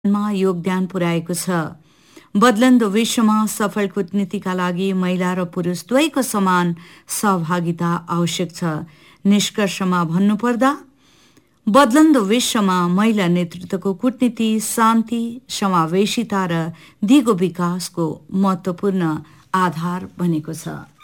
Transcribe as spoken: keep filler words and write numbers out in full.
मा योगदान पुर्याएको छ। बदलन्दो विश्वमा सफल कूटनीतिका लागि महिला र पुरुष दुवैको समान सहभागिता आवश्यक छ। निष्कर्षमा भन्नुपर्दा बदलन्दो विश्वमा महिला नेतृत्वको कूटनीति शान्ति, समावेशिता र दिगो विकासको महत्त्वपूर्ण आधार बनेको छ।